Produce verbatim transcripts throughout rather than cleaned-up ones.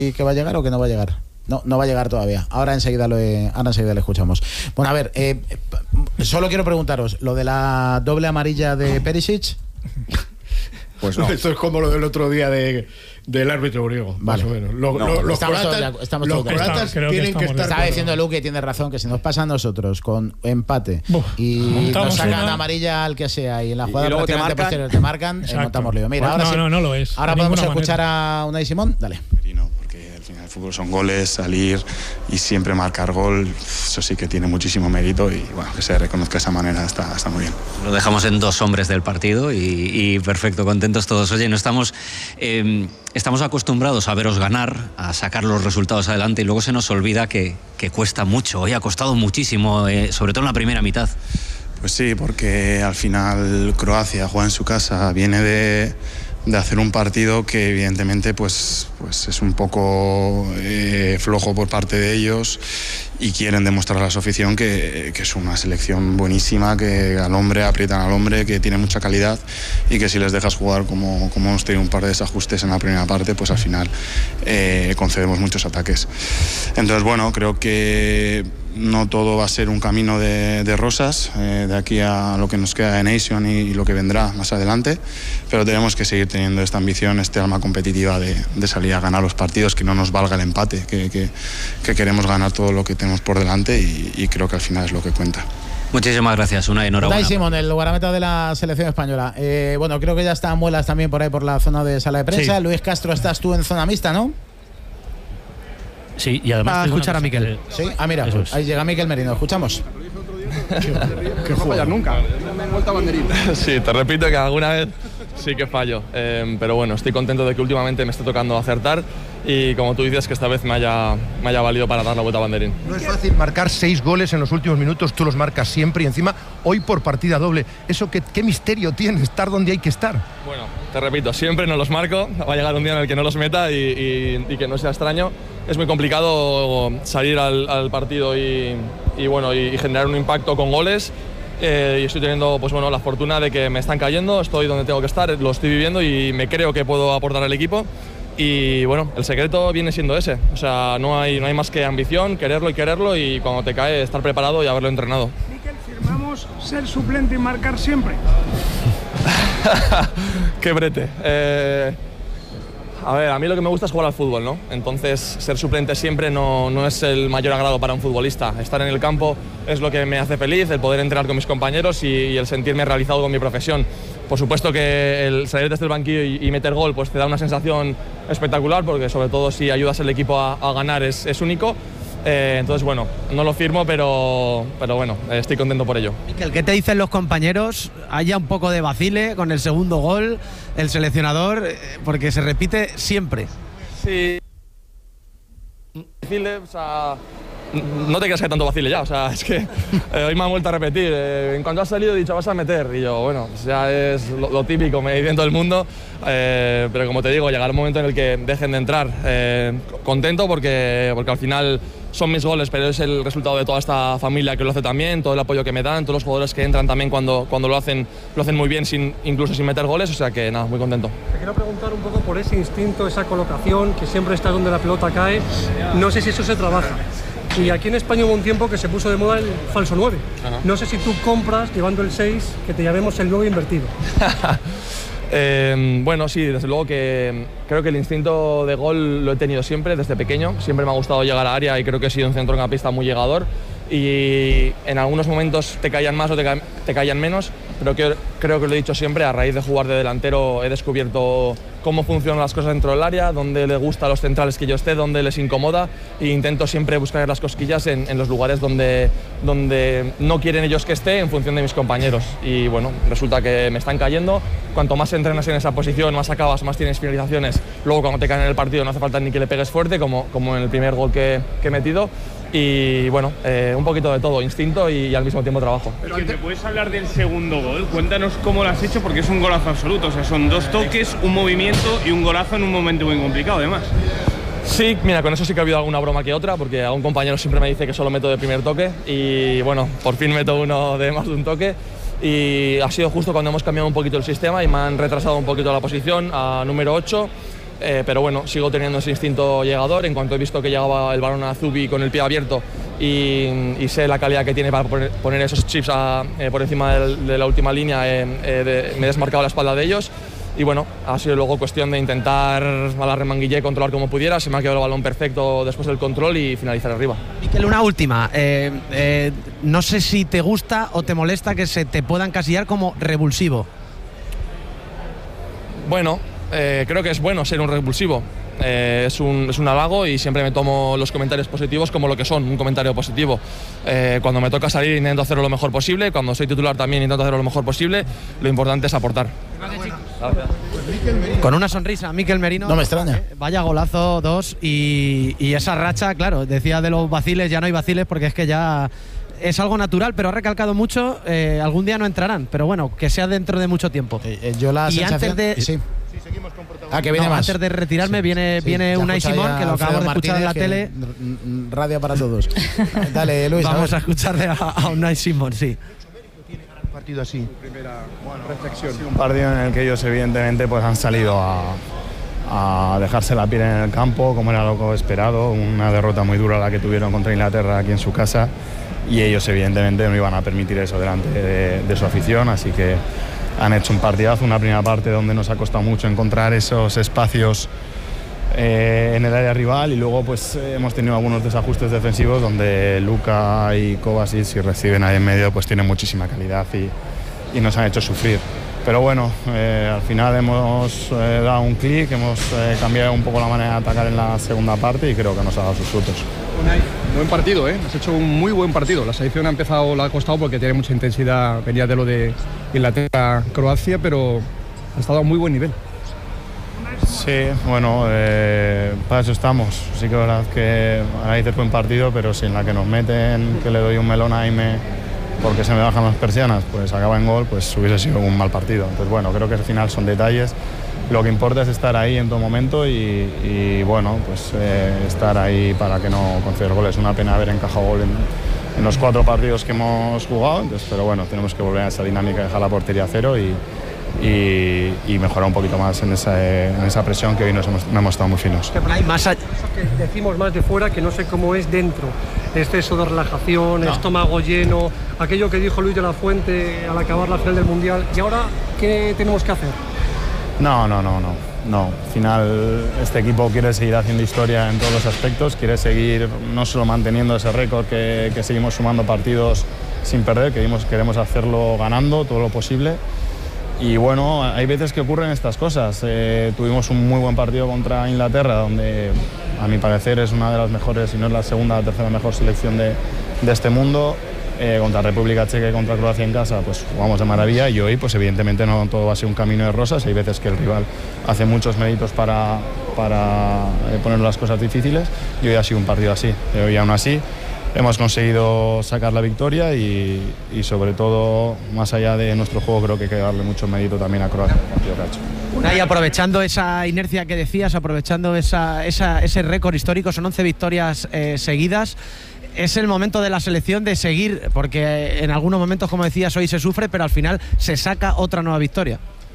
que va a llegar o que no va a llegar? No, no va a llegar todavía. Ahora enseguida lo, ahora enseguida le escuchamos. Bueno, a ver, eh, solo quiero preguntaros, ¿lo de la doble amarilla de Perisic? Pues no. Esto es como lo del otro día de, del árbitro griego, vale. Más o menos. Lo, no, lo, los estamos croatas, todos, estamos los todos croatas creo tienen que, que estar... Estaba diciendo Luque que tiene razón, que si nos pasa a nosotros con empate Buf, y nos sacan una... amarilla al que sea y en la jugada y, y prácticamente te posterior te marcan, eh, montamos lío. Mira, pues ahora no, sí, no, no lo es. Ahora podemos escuchar manera. a Unai Simón. Dale. El fútbol son goles, salir y siempre marcar gol, eso sí que tiene muchísimo mérito y bueno, que se reconozca de esa manera está, está muy bien. Lo dejamos en dos hombres del partido y, y perfecto, contentos todos. Oye, no estamos, eh, estamos acostumbrados a veros ganar, a sacar los resultados adelante y luego se nos olvida que, que cuesta mucho. Hoy ha costado muchísimo, eh, sobre todo en la primera mitad. Pues sí, porque al final Croacia juega en su casa, viene de... de hacer un partido que evidentemente pues, pues es un poco eh, flojo por parte de ellos y quieren demostrar a su afición que, que es una selección buenísima, que al hombre aprietan al hombre, que tiene mucha calidad y que si les dejas jugar como, como hemos tenido un par de desajustes en la primera parte, pues al final eh, concedemos muchos ataques. Entonces bueno, creo que no todo va a ser un camino de, de rosas eh, de aquí a lo que nos queda de Nation y, y lo que vendrá más adelante, pero tenemos que seguir teniendo esta ambición, este alma competitiva de, de salir a ganar los partidos, que no nos valga el empate, que, que, que queremos ganar todo lo que tenemos por delante y, y creo que al final es lo que cuenta. Muchísimas gracias, una enhorabuena. Unai Simón, el guardameta de la selección española. Eh, bueno, creo que ya están Muelas también por ahí por la zona de sala de prensa. Sí. Luis Castro, estás tú en zona mixta, ¿no? Sí, y además a escuchar a Miquel. Sí, ah, mira, pues, ahí llega Miquel Merino, escuchamos. Que no fallas nunca. Sí, te repito que alguna vez sí que fallo, eh, pero bueno, estoy contento de que últimamente me esté tocando acertar y como tú dices que esta vez me haya, me haya valido para dar la vuelta a banderín. No es fácil marcar seis goles en los últimos minutos, tú los marcas siempre y encima hoy por partida doble. Eso qué, qué misterio tiene, estar donde hay que estar. Bueno, te repito, siempre no los marco, va a llegar un día en el que no los meta y, y, y que no sea extraño. Es muy complicado salir al, al partido y, y, bueno, y, y generar un impacto con goles. Eh, y estoy teniendo pues, bueno, la fortuna de que me están cayendo, estoy donde tengo que estar, lo estoy viviendo y me creo que puedo aportar al equipo. Y bueno, el secreto viene siendo ese. O sea, no hay, no hay más que ambición, quererlo y quererlo y cuando te cae estar preparado y haberlo entrenado. Miquel, firmamos ser suplente y marcar siempre. Qué brete. Eh... A ver, a mí lo que me gusta es jugar al fútbol, ¿no? Entonces, ser suplente siempre no, no es el mayor agrado para un futbolista. Estar en el campo es lo que me hace feliz, el poder entrenar con mis compañeros y, y el sentirme realizado con mi profesión. Por supuesto que el salir desde el banquillo y, y meter gol pues te da una sensación espectacular, porque sobre todo si ayudas al equipo a, a ganar es, es único. Eh, entonces, bueno, no lo firmo, pero, pero bueno, estoy contento por ello. Miquel, ¿qué te dicen los compañeros? Haya un poco de vacile con el segundo gol, el seleccionador, porque se repite siempre. Sí. Vacile, o sea, no te creas que hay tanto vacile ya, o sea, es que eh, hoy me han vuelto a repetir. Eh, en cuanto has salido he dicho, vas a meter, y yo, bueno, pues ya es lo, lo típico, me dicen todo el mundo, eh, pero como te digo, llegará un momento en el que dejen de entrar. Eh, contento porque, porque al final son mis goles, pero es el resultado de toda esta familia que lo hace también, todo el apoyo que me dan, todos los jugadores que entran también cuando, cuando lo hacen, lo hacen muy bien, sin, incluso sin meter goles, o sea que nada, muy contento. Te quiero preguntar un poco por ese instinto, esa colocación, que siempre está donde la pelota cae, no sé si eso se trabaja. Y aquí en España hubo un tiempo que se puso de moda el falso nueve. Ajá. No sé si tú compras, llevando el seis, que te llamemos el nueve invertido. Eh, bueno, sí, desde luego que creo que el instinto de gol lo he tenido siempre, desde pequeño. Siempre me ha gustado llegar a área y creo que he sido un centrocampista muy llegador. Y en algunos momentos te caían más o te, ca te caían menos, pero que, creo que lo he dicho siempre, a raíz de jugar de delantero he descubierto cómo funcionan las cosas dentro del área, dónde le gusta a los centrales que yo esté, dónde les incomoda, e intento siempre buscar las cosquillas en, en los lugares donde, donde no quieren ellos que esté en función de mis compañeros. Y bueno, resulta que me están cayendo. Cuanto más entrenas en esa posición, más acabas, más tienes finalizaciones. Luego cuando te caen en el partido no hace falta ni que le pegues fuerte, como, como en el primer gol que, que he metido. Y bueno, eh, un poquito de todo, instinto y, y al mismo tiempo trabajo. Pero ¿te puedes hablar del segundo gol? Cuéntanos cómo lo has hecho, porque es un golazo absoluto. O sea, son dos toques, un movimiento y un golazo en un momento muy complicado, además. Sí, mira, con eso sí que ha habido alguna broma que otra, porque a un compañero siempre me dice que solo meto de primer toque y bueno, por fin meto uno de más de un toque. Y ha sido justo cuando hemos cambiado un poquito el sistema y me han retrasado un poquito la posición a número ocho. Eh, pero bueno, sigo teniendo ese instinto llegador. En cuanto he visto que llegaba el balón a Zubi con el pie abierto y, y sé la calidad que tiene para poner, poner esos chips a, eh, por encima del, de la última línea, eh, eh, de, me he desmarcado la espalda de ellos. Y bueno, ha sido luego cuestión de intentar a la remanguillé controlar como pudiera. Se me ha quedado el balón perfecto después del control y finalizar arriba. Miquel, una última. Eh, eh, no sé si te gusta o te molesta que se te pueda encasillar como revulsivo. Bueno, eh, creo que es bueno ser un revulsivo. Eh, es, un, es un halago y siempre me tomo los comentarios positivos como lo que son, un comentario positivo. Eh, cuando me toca salir intento hacerlo lo mejor posible, cuando soy titular también intento hacerlo lo mejor posible. Lo importante es aportar. Gracias. Con una sonrisa, Miquel Merino. No me extraña. Eh, vaya golazo, dos. Y, y esa racha, claro, decía de los vaciles, ya no hay vaciles porque es que ya es algo natural, pero ha recalcado mucho, eh, algún día no entrarán, pero bueno, que sea dentro de mucho tiempo. Eh, eh, yo la y sensación, antes de... Sí. Sí, seguimos con protagonistas. Ah, que viene no, más. Antes de retirarme Sí, viene, sí, viene ya Unai escucha Simón, ya que lo acabamos de escuchar en la Martínez, tele. Radio para todos. Dale, Luis. Vamos a, a escucharle a, a Unai Simón, sí. Un partido así. Primera bueno, reflexión. Un partido en el que ellos evidentemente pues han salido a, a dejarse la piel en el campo, como era lo esperado. Una derrota muy dura la que tuvieron contra Inglaterra aquí en su casa. Y ellos evidentemente no iban a permitir eso delante de, de su afición, así que han hecho un partidazo, una primera parte donde nos ha costado mucho encontrar esos espacios eh, en el área rival y luego pues eh, hemos tenido algunos desajustes defensivos donde Luka y Kovacic, si reciben ahí en medio, pues tienen muchísima calidad y, y nos han hecho sufrir. Pero bueno, eh, al final hemos eh, dado un clic, hemos eh, cambiado un poco la manera de atacar en la segunda parte y creo que nos ha dado sus frutos. Buen partido, ¿eh? Has hecho un muy buen partido. La selección ha empezado, la ha costado porque tiene mucha intensidad, venía de lo de Inglaterra-Croacia, pero ha estado a muy buen nivel. Sí, bueno, eh, para eso estamos. Sí que es verdad que ahí hice buen partido, pero si en la que nos meten, que le doy un melón a Aime porque se me bajan las persianas, pues acaba en gol, pues hubiese sido un mal partido. Entonces bueno, creo que al final son detalles. Lo que importa es estar ahí en todo momento y, y bueno, pues eh, estar ahí para que no conceder goles. Una pena haber encajado gol en, en los cuatro partidos que hemos jugado, entonces, pero bueno, tenemos que volver a esa dinámica de dejar la portería a cero y, y, y mejorar un poquito más en esa, en esa presión que hoy nos hemos, no hemos estado muy finos. Hay más allá. Que decimos más de fuera que no sé cómo es dentro. Exceso de relajación, no. Estómago lleno, aquello que dijo Luis de la Fuente al acabar la final del Mundial. ¿Y ahora qué tenemos que hacer? No, no, no, no, no. Al final este equipo quiere seguir haciendo historia en todos los aspectos, quiere seguir no solo manteniendo ese récord que, que seguimos sumando partidos sin perder, queremos, queremos hacerlo ganando todo lo posible. Y bueno, hay veces que ocurren estas cosas. Eh, tuvimos un muy buen partido contra Inglaterra, donde a mi parecer es una de las mejores, si no es la segunda o tercera mejor selección de, de este mundo. Eh, contra República Checa y contra Croacia en casa pues jugamos de maravilla y hoy pues evidentemente no todo va a ser un camino de rosas, hay veces que el rival hace muchos méritos para, para eh, poner las cosas difíciles y hoy ha sido un partido así, eh, hoy aún así hemos conseguido sacar la victoria y, y sobre todo más allá de nuestro juego creo que hay que darle mucho mérito también a Croacia por el partido que ha hecho. Y aprovechando esa inercia que decías, aprovechando esa, esa, ese récord histórico, son once victorias eh, seguidas. Es el momento de la selección de seguir, porque en algunos momentos, como decías, hoy se sufre, pero al final se saca otra nueva victoria.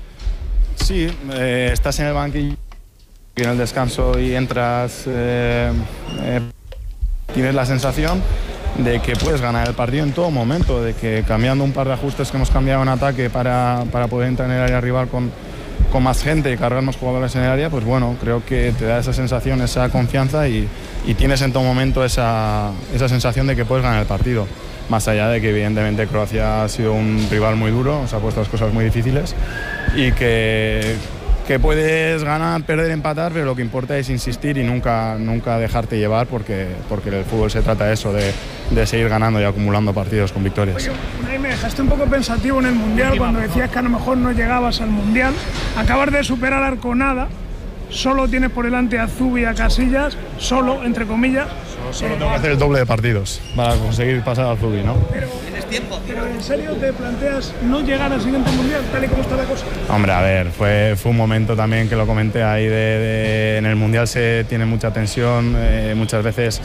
Sí, eh, estás en el banquillo, en el descanso y entras, eh, eh, tienes la sensación de que puedes ganar el partido en todo momento, de que cambiando un par de ajustes que hemos cambiado en ataque para, para poder entrar en el área rival con, con más gente y cargar más jugadores en el área, pues bueno, creo que te da esa sensación, esa confianza y, y tienes en todo momento esa, esa sensación de que puedes ganar el partido. Más allá de que evidentemente Croacia ha sido un rival muy duro, nos ha puesto las cosas muy difíciles y que, que puedes ganar, perder, empatar, pero lo que importa es insistir y nunca, nunca dejarte llevar porque, porque el fútbol se trata de eso, de, de seguir ganando y acumulando partidos con victorias. Oye, Unai, me dejaste un poco pensativo en el Mundial cuando decías que a lo mejor no llegabas al Mundial. Acabas de superar a Arconada, solo tienes por delante a Zubi y a Casillas, solo, entre comillas. Solo, solo tengo que hacer el doble de partidos para conseguir pasar a Zubi, ¿no? Pero, tiempo, pero ¿en serio te planteas no llegar al siguiente Mundial tal y como está la cosa? Hombre, a ver, fue, fue un momento también que lo comenté ahí, de, de, en el Mundial se tiene mucha tensión, eh, muchas veces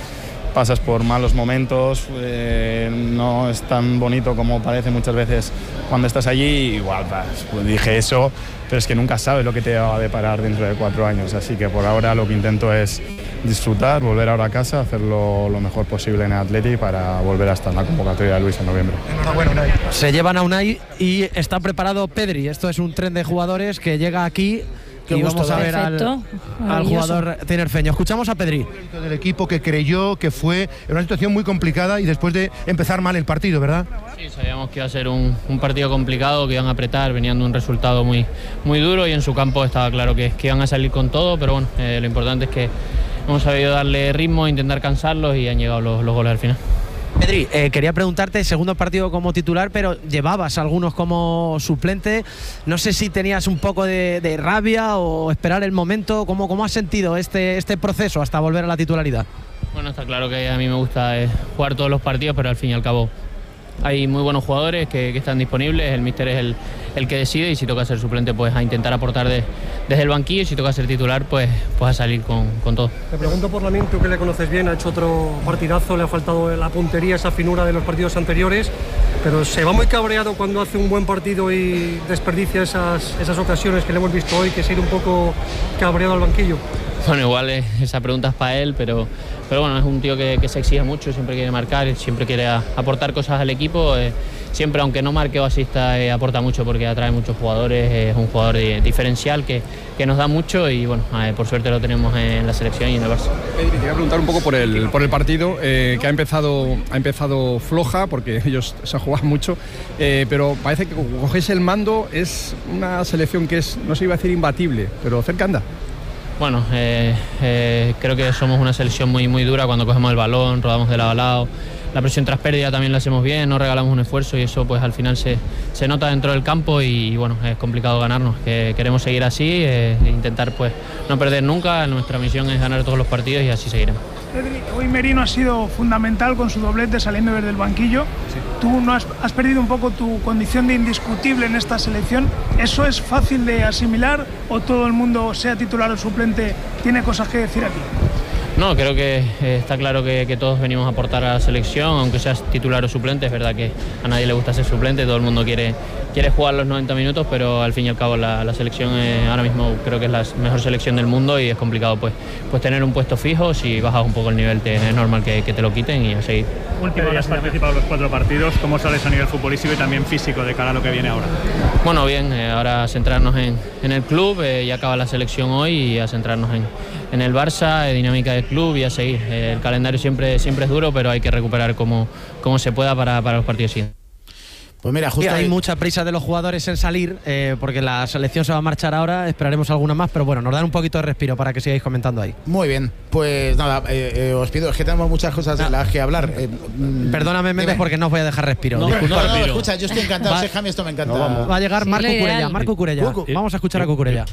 pasas por malos momentos, eh, no es tan bonito como parece muchas veces cuando estás allí. Igual pues dije eso, pero es que nunca sabes lo que te va a deparar dentro de cuatro años, así que por ahora lo que intento es disfrutar, volver ahora a casa, hacerlo lo mejor posible en el Athletic para volver a estar en la convocatoria de Luis en noviembre. Enhorabuena, Unai. Se llevan a Unai y está preparado Pedri. Esto es un tren de jugadores que llega aquí. Qué y vamos a ver al, al jugador tinerfeño. Escuchamos a Pedri. Del equipo que creyó que fue en una situación muy complicada y después de empezar mal el partido, ¿verdad? Sí, sabíamos que iba a ser un, un partido complicado, que iban a apretar, venían de un resultado muy, muy duro y en su campo estaba claro que, que iban a salir con todo, pero bueno, eh, lo importante es que hemos sabido darle ritmo, intentar cansarlos y han llegado los, los goles al final. Pedri, eh, quería preguntarte, segundo partido como titular, pero llevabas algunos como suplente. No sé si tenías un poco de, de rabia o esperar el momento. ¿Cómo, cómo has sentido este, este proceso hasta volver a la titularidad? Bueno, está claro que a mí me gusta eh, jugar todos los partidos, pero al fin y al cabo hay muy buenos jugadores que, que están disponibles. El míster es el, el que decide y si toca ser suplente, pues a intentar aportar de, desde el banquillo. Y si toca ser titular, pues, pues a salir con, con todo. Te pregunto por Lamine, tú que le conoces bien, ha hecho otro partidazo, le ha faltado la puntería, esa finura de los partidos anteriores, pero se va muy cabreado cuando hace un buen partido y desperdicia esas, esas ocasiones que le hemos visto hoy, que se ha ido un poco cabreado al banquillo. Bueno, igual eh, esa pregunta es para él, pero, pero bueno, es un tío que, que se exige mucho, siempre quiere marcar, siempre quiere a, aportar cosas al equipo, eh, siempre aunque no marque o asista eh, aporta mucho porque atrae muchos jugadores, eh, es un jugador de, diferencial que, que nos da mucho y bueno, eh, por suerte lo tenemos en la selección y en el Barça. Pedri, te voy a preguntar un poco por el, por el partido, eh, que ha empezado, ha empezado floja porque ellos se han jugado mucho, eh, pero parece que como cogéis el mando es una selección que es, no se iba a decir imbatible, pero cerca anda. Bueno, eh, eh, creo que somos una selección muy, muy dura cuando cogemos el balón, rodamos de lado a lado. La presión tras pérdida también la hacemos bien, no regalamos un esfuerzo y eso pues al final se, se nota dentro del campo y bueno, es complicado ganarnos. Que queremos seguir así, eh, intentar pues no perder nunca, nuestra misión es ganar todos los partidos y así seguiremos. Pedri, hoy Merino ha sido fundamental con su doblete saliendo desde el banquillo. Sí. Tú no has, has perdido un poco tu condición de indiscutible en esta selección. ¿Eso es fácil de asimilar o todo el mundo, sea titular o suplente, tiene cosas que decir aquí? No, creo que eh, está claro que, que todos venimos a aportar a la selección, aunque seas titular o suplente. Es verdad que a nadie le gusta ser suplente, todo el mundo quiere, quiere jugar los noventa minutos, pero al fin y al cabo la, la selección eh, ahora mismo creo que es la mejor selección del mundo y es complicado pues, pues tener un puesto fijo. Si bajas un poco el nivel te, es normal que, que te lo quiten y a seguir. Último, ya has participado en los cuatro partidos, ¿cómo sales a nivel futbolístico y también físico de cara a lo que viene ahora? Bueno, bien, eh, ahora centrarnos en, en el club, eh, ya acaba la selección hoy y a centrarnos en, en el Barça, eh, dinámica del club y a seguir. Eh, el calendario siempre, siempre es duro, pero hay que recuperar como, como se pueda para, para los partidos siguientes. Pues mira, justo hay mucha prisa de los jugadores en salir, eh, porque la selección se va a marchar ahora, esperaremos alguna más, pero bueno, nos dan un poquito de respiro para que sigáis comentando ahí. Muy bien, pues nada, eh, eh, os pido, es que tenemos muchas cosas de las que hablar. Eh, Perdóname, Méndez, porque no os voy a dejar respiro. No, no, no, no, escucha, yo estoy encantado, va, Jaime, esto me encanta. No, va a llegar Marco sí, Curella, Marco Curella. Sí. Vamos a escuchar a Cucurella.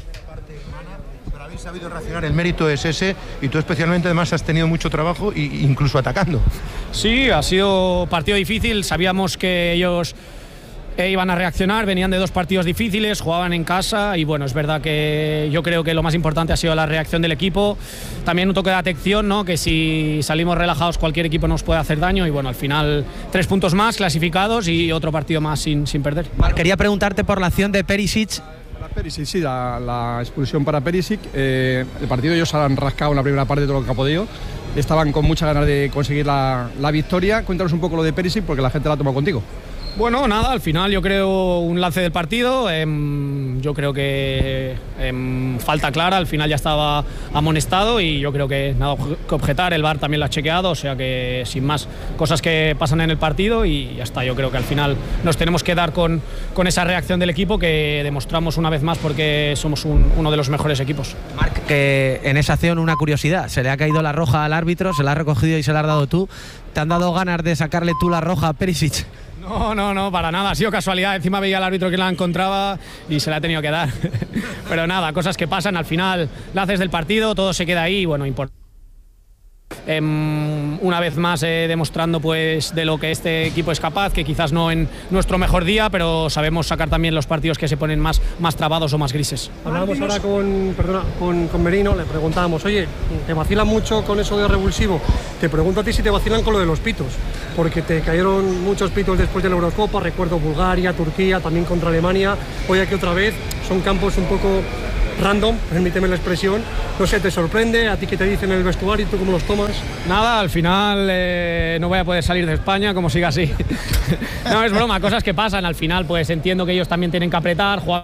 Pero habéis sabido reaccionar, el mérito es ese, y tú especialmente además has tenido mucho trabajo, e incluso atacando. Sí, ha sido partido difícil, sabíamos que ellos eh, iban a reaccionar, venían de dos partidos difíciles, jugaban en casa y bueno, es verdad que yo creo que lo más importante ha sido la reacción del equipo, también un toque de atención, ¿no? Que si salimos relajados cualquier equipo nos puede hacer daño y bueno, al final tres puntos más clasificados y otro partido más sin, sin perder. Mar, quería preguntarte por la acción de Perisic. Perisic, sí, la, la expulsión para Perisic. Eh, el partido ellos han rascado en la primera parte de todo lo que ha podido. Estaban con muchas ganas de conseguir la, la victoria. Cuéntanos un poco lo de Perisic porque la gente la ha tomado contigo. Bueno, nada, al final yo creo un lance del partido, eh, yo creo que eh, falta clara, al final ya estaba amonestado y yo creo que nada que objetar, el V A R también lo ha chequeado, o sea que sin más, cosas que pasan en el partido y ya está, yo creo que al final nos tenemos que dar con, con esa reacción del equipo que demostramos una vez más porque somos un, uno de los mejores equipos. Marc, que en esa acción una curiosidad, se le ha caído la roja al árbitro, se la has recogido y se la has dado tú, ¿te han dado ganas de sacarle tú la roja a Perisic? No, no, no, para nada, ha sido casualidad, encima veía al árbitro que la encontraba y se la ha tenido que dar. Pero nada, cosas que pasan, al final la haces del partido, todo se queda ahí y bueno, importante. eh, una vez más eh, demostrando pues de lo que este equipo es capaz, que quizás no en nuestro mejor día, pero sabemos sacar también los partidos que se ponen más, más trabados o más grises. Hablábamos ahora con, perdona, con, con Merino, le preguntábamos, oye, ¿te vacilan mucho con eso de revulsivo? Te pregunto a ti si te vacilan con lo de los pitos, porque te cayeron muchos pitos después de la Eurocopa, recuerdo Bulgaria, Turquía, también contra Alemania, hoy aquí otra vez, son campos un poco random, permíteme la expresión, no sé, ¿te sorprende? ¿A ti qué te dicen en el vestuario y tú cómo los tomas? Nada, al final eh, no voy a poder salir de España como siga así. No, es broma, cosas que pasan, al final pues entiendo que ellos también tienen que apretar, jugar.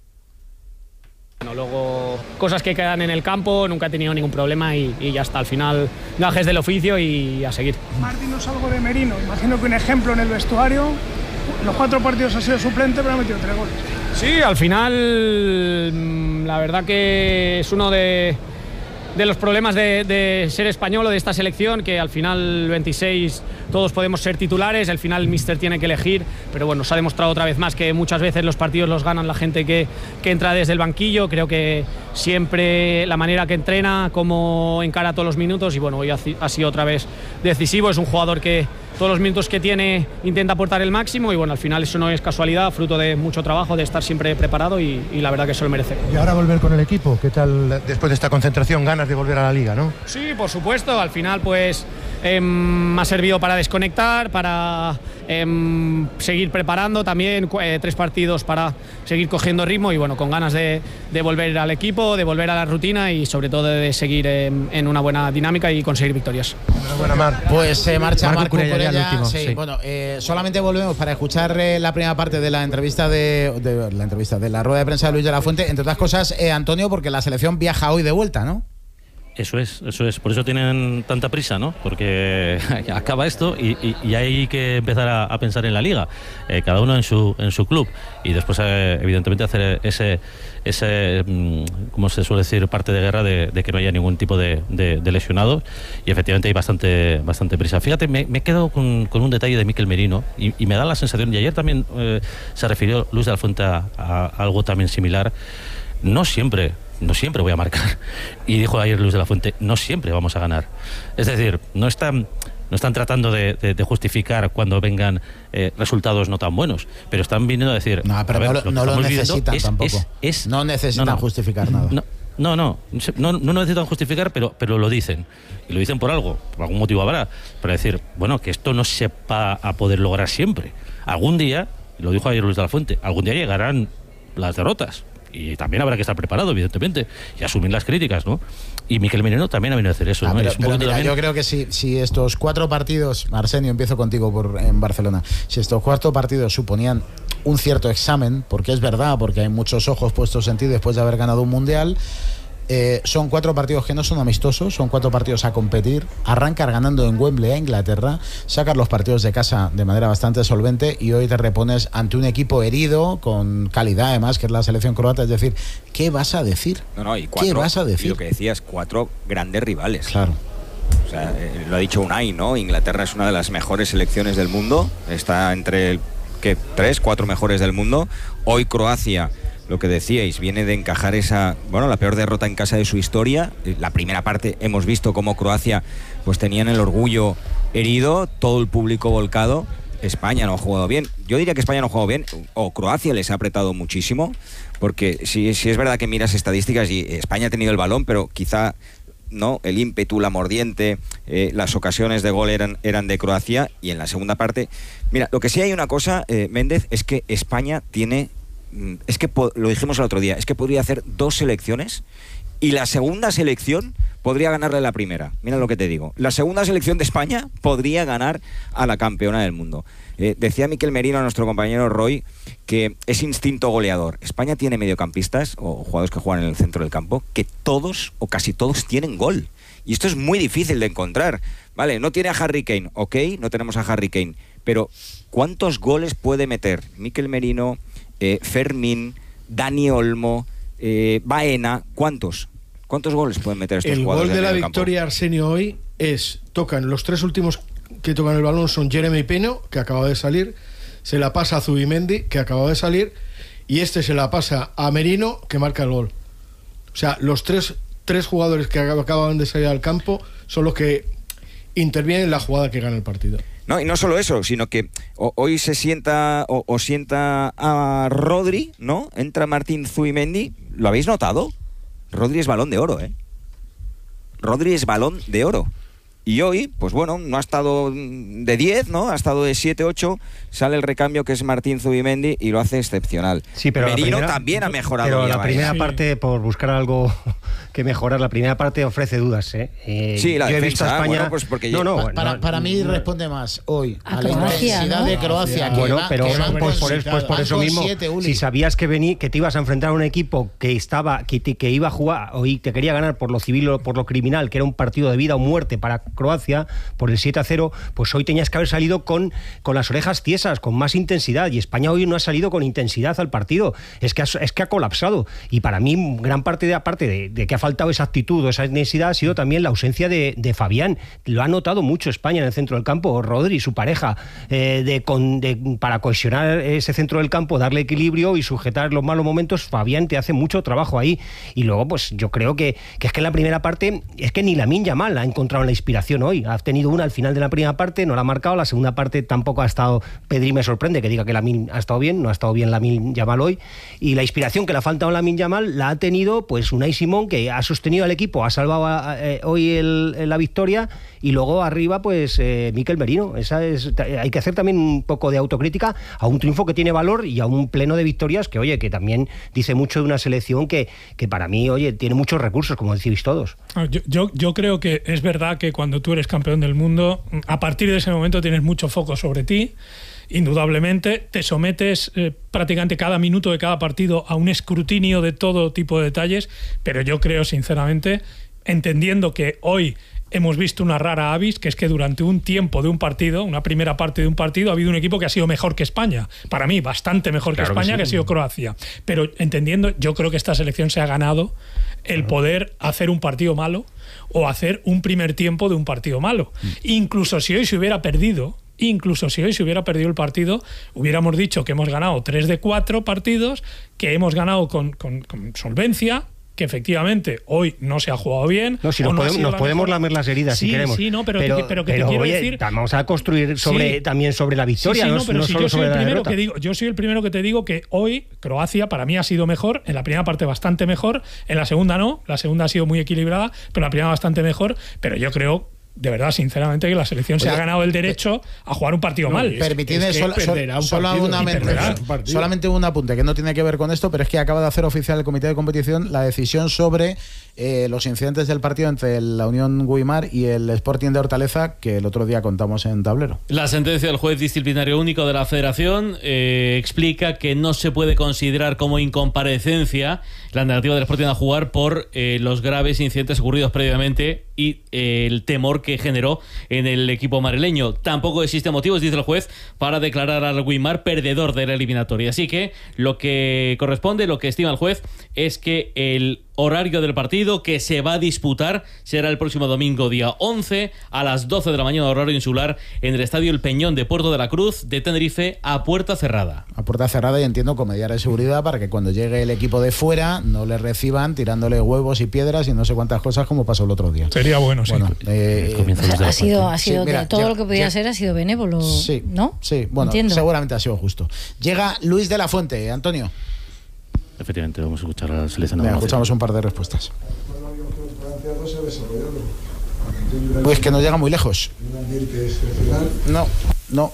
Bueno, luego cosas que quedan en el campo, nunca he tenido ningún problema y, y ya está, al final gajes del oficio y a seguir. Martín, no salgo de Merino, imagino que un ejemplo en el vestuario, los cuatro partidos ha sido suplente pero ha metido tres goles. Sí, al final la verdad que es uno de, de los problemas de, de ser español o de esta selección, que al final veintiséis todos podemos ser titulares, al final el míster tiene que elegir, pero bueno, se ha demostrado otra vez más que muchas veces los partidos los ganan la gente que, que entra desde el banquillo. Creo que siempre la manera que entrena, cómo encara todos los minutos, y bueno, hoy ha, ha sido otra vez decisivo, es un jugador que todos los minutos que tiene intenta aportar el máximo y bueno, al final eso no es casualidad, fruto de mucho trabajo, de estar siempre preparado y, y la verdad que eso lo merece. Y ahora volver con el equipo, ¿qué tal después de esta concentración? Ganas de volver a la liga, ¿no? Sí, por supuesto, al final pues eh, me ha servido para desconectar, para eh, seguir preparando también, eh, tres partidos para seguir cogiendo ritmo y bueno, con ganas de, de volver al equipo, de volver a la rutina y sobre todo de seguir eh, en una buena dinámica y conseguir victorias. Buena, Mar. Pues eh, marcha Marco, Marco Curella. Ya último, sí, sí. Bueno, eh, solamente volvemos para escuchar eh, la primera parte de la entrevista de, de la entrevista de la rueda de prensa de Luis de la Fuente, entre otras cosas, eh, Antonio, porque la selección viaja hoy de vuelta, ¿no? Eso es, eso es, por eso tienen tanta prisa, ¿no? Porque acaba esto y, y, y hay que empezar a, a pensar en la liga, eh, cada uno en su en su club y después eh, evidentemente hacer ese ese como se suele decir, parte de guerra de, de que no haya ningún tipo de, de, de lesionados y efectivamente hay bastante bastante prisa. Fíjate, me, me he quedado con, con un detalle de Mikel Merino y, y me da la sensación, y ayer también eh, se refirió Luis de la Fuente a, a algo también similar. No siempre no siempre voy a marcar. Y dijo ayer Luis de la Fuente, no siempre vamos a ganar. Es decir, no están, no están tratando de, de, de justificar cuando vengan eh, resultados no tan buenos, pero están viniendo a decir... No, pero ver, no, lo, no lo necesitan es, tampoco. Es, es, no necesitan no, no, justificar nada. No, no, no, no, no necesitan justificar, pero, pero lo dicen. Y lo dicen por algo, por algún motivo habrá, para decir, bueno, que esto no se va a poder lograr siempre. Algún día, lo dijo ayer Luis de la Fuente, algún día llegarán las derrotas. Y también habrá que estar preparado, evidentemente, y asumir las críticas, ¿no? Y Mikel Merino también ha venido a hacer eso, ah, ¿no? Pero, es pero mira, también... yo creo que si, si estos cuatro partidos, Arsenio, empiezo contigo por, en Barcelona, si estos cuatro partidos suponían un cierto examen, porque es verdad, porque hay muchos ojos puestos en ti después de haber ganado un mundial, eh, son cuatro partidos que no son amistosos, son cuatro partidos a competir, arrancar ganando en Wembley a Inglaterra, sacar los partidos de casa de manera bastante solvente y hoy te repones ante un equipo herido, con calidad además, que es la selección croata. Es decir, ¿qué vas a decir? No, no, y cuatro, ¿qué vas a decir? Y lo que decías, cuatro grandes rivales. Claro. O sea, eh, lo ha dicho Unai, ¿no? Inglaterra es una de las mejores selecciones del mundo, está entre el, ¿qué? tres, cuatro mejores del mundo. Hoy Croacia, lo que decíais, viene de encajar esa, bueno, la peor derrota en casa de su historia. La primera parte hemos visto cómo Croacia pues tenían el orgullo herido, todo el público volcado. España no ha jugado bien. Yo diría que España no ha jugado bien, o Croacia les ha apretado muchísimo, porque si, si es verdad que miras estadísticas y España ha tenido el balón, pero quizá no el ímpetu, la mordiente, eh, las ocasiones de gol eran, eran de Croacia. Y en la segunda parte, mira, lo que sí hay una cosa, eh, Méndez, es que España tiene... Es que lo dijimos el otro día, es que podría hacer dos selecciones y la segunda selección podría ganarle la primera. Mira lo que te digo. La segunda selección de España podría ganar a la campeona del mundo. Eh, decía Mikel Merino, nuestro compañero Roy, que es instinto goleador. España tiene mediocampistas o jugadores que juegan en el centro del campo que todos o casi todos tienen gol. Y esto es muy difícil de encontrar. Vale, no tiene a Harry Kane, ok, no tenemos a Harry Kane, pero ¿cuántos goles puede meter Mikel Merino, Eh, Fermín, Dani Olmo, eh, Baena? ¿Cuántos? ¿Cuántos goles pueden meter estos el jugadores? El gol de la victoria, campo? Arsenio, hoy es, tocan, los tres últimos que tocan el balón son Jeremy Pino, que acaba de salir, se la pasa a Zubimendi, que acaba de salir, y este se la pasa a Merino, que marca el gol. O sea, los tres, tres jugadores que acaban de salir al campo son los que interviene en la jugada que gana el partido. No, y no solo eso, sino que o, hoy se sienta o, o sienta a Rodri, ¿no? Entra Martín Zubimendi. ¿Lo habéis notado? Rodri es balón de oro, ¿eh? Rodri es balón de oro. Y hoy, pues bueno, no ha estado de diez, ¿no? Ha estado de siete, ocho. Sale el recambio que es Martín Zubimendi y lo hace excepcional. Sí, pero Merino primera, también ha mejorado. Pero ya la primera sí. parte, por buscar algo que mejorar, la primera parte ofrece dudas, ¿eh? eh sí, la yo defensa, he visto a España... Bueno, pues porque no, no, pa, bueno, para, no, para mí no, responde más hoy a, a la Croacia, intensidad ¿no? de Croacia. Que bueno, va, pero que pues, van pues, con, por, es, pues por eso mismo, siete, si sabías que, vení, que te ibas a enfrentar a un equipo que estaba que, te, que iba a jugar o te quería ganar por lo civil o por lo criminal, que era un partido de vida o muerte para Croacia, por el siete a cero, pues hoy tenías que haber salido con, con las orejas tiesas, con más intensidad, y España hoy no ha salido con intensidad al partido, es que ha, es que ha colapsado, y para mí gran parte de aparte de, de que ha faltado esa actitud o esa intensidad ha sido también la ausencia de, de Fabián. Lo ha notado mucho España en el centro del campo, Rodri, su pareja, eh, de, con, de, para cohesionar ese centro del campo, darle equilibrio y sujetar los malos momentos. Fabián te hace mucho trabajo ahí, y luego pues yo creo que, que es que en la primera parte es que ni Lamine Yamal ha encontrado la inspiración hoy, ha tenido una al final de la primera parte, no la ha marcado, la segunda parte tampoco ha estado. Pedri me sorprende que diga que Lamine ha estado bien, no ha estado bien Lamine Yamal hoy, y la inspiración que le ha faltado a Lamine Yamal la ha tenido pues Unai Simón, que ha sostenido al equipo, ha salvado a, eh, hoy el, la victoria, y luego arriba pues eh, Mikel Merino. Esa es, hay que hacer también un poco de autocrítica a un triunfo que tiene valor y a un pleno de victorias que, oye, que también dice mucho de una selección que, que para mí, oye, tiene muchos recursos, como decís todos. Yo, yo, yo creo que es verdad que cuando tú eres campeón del mundo, a partir de ese momento tienes mucho foco sobre ti. Indudablemente te sometes eh, prácticamente cada minuto de cada partido a un escrutinio de todo tipo de detalles, pero yo creo sinceramente, entendiendo que hoy hemos visto una rara avis, que es que durante un tiempo de un partido, una primera parte de un partido, ha habido un equipo que ha sido mejor que España. Para mí, bastante mejor claro que España, que, sí. que ha sido Croacia. Pero entendiendo, yo creo que esta selección se ha ganado el poder hacer un partido malo o hacer un primer tiempo de un partido malo. Mm. Incluso si hoy se hubiera perdido, incluso si hoy se hubiera perdido el partido, hubiéramos dicho que hemos ganado tres de cuatro partidos, que hemos ganado con, con, con solvencia, que efectivamente hoy no se ha jugado bien. No, si nos, no podemos, nos podemos lamer las heridas sí, si queremos. Sí, no, pero, pero, que, pero que pero, te quiero oye, decir... vamos a construir sobre, sí, también sobre la victoria, sí, sí, no, no, pero no si solo yo soy sobre el la primero derrota. que digo, yo soy el primero que te digo que hoy Croacia para mí ha sido mejor, en la primera parte bastante mejor, en la segunda no, la segunda ha sido muy equilibrada, pero la primera bastante mejor, pero yo creo... De verdad, sinceramente, que la selección Oye, se ha ganado el derecho a jugar un partido no, mal. Permitidme, es que sol, sol, solamente, un solamente un apunte que no tiene que ver con esto, pero es que acaba de hacer oficial el comité de competición la decisión sobre eh, los incidentes del partido entre la Unión Guimar y el Sporting de Hortaleza, que el otro día contamos en Tablero. La sentencia del juez disciplinario único de la Federación eh, explica que no se puede considerar como incomparecencia la negativa del Sporting a jugar por eh, los graves incidentes ocurridos previamente y eh, el temor que generó en el equipo madrileño. Tampoco existen motivos, dice el juez, para declarar al Guimar perdedor de la eliminatoria. Así que lo que corresponde, lo que estima el juez, es que el horario del partido que se va a disputar será el próximo domingo día once a las doce de la mañana, horario insular, en el Estadio El Peñón de Puerto de la Cruz de Tenerife, a puerta cerrada. A puerta cerrada, y entiendo con medidas de seguridad para que cuando llegue el equipo de fuera no le reciban tirándole huevos y piedras y no sé cuántas cosas como pasó el otro día. Sería bueno, sí. Bueno, eh, o sea, ha sido, ha sido sí, mira, todo ya, lo que podía ya, ser ha sido benévolo, sí, ¿no? Sí, bueno, Entiendo. seguramente ha sido justo. Llega Luis de la Fuente, Antonio. Efectivamente, vamos a escuchar a la selección. Venga, escuchamos un par de respuestas. Pues que no llega muy lejos. No, no.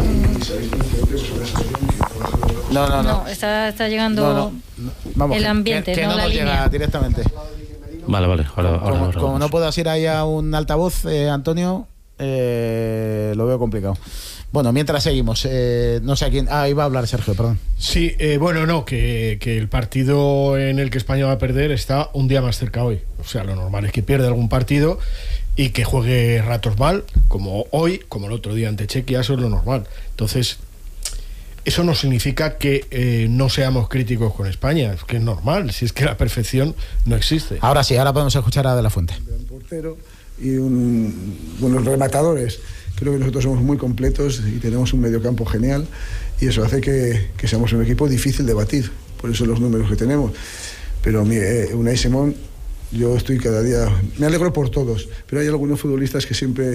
No, no, no. No, está, está llegando no, no, no. Vamos, el ambiente, que, que no, no la nos línea. Llega directamente. Vale, vale. Ahora, ahora, como ahora, como no puedas ir ahí a un altavoz, eh, Antonio, eh, lo veo complicado. Bueno, mientras seguimos, eh, no sé a quién... Ah, iba a hablar Sergio, perdón. Sí, eh, bueno, no, que, que el partido en el que España va a perder está un día más cerca hoy. O sea, lo normal es que pierda algún partido y que juegue ratos mal, como hoy, como el otro día ante Chequia, eso es lo normal. Entonces, eso no significa que eh, no seamos críticos con España, es que es normal, si es que la perfección no existe. Ahora sí, ahora podemos escuchar a De la Fuente. Un portero y un, buenos rematadores. Creo que nosotros somos muy completos y tenemos un mediocampo genial y eso hace que, que seamos un equipo difícil de batir, por eso los números que tenemos. Pero mi, eh, Unai Simón, yo estoy cada día, me alegro por todos, pero hay algunos futbolistas que siempre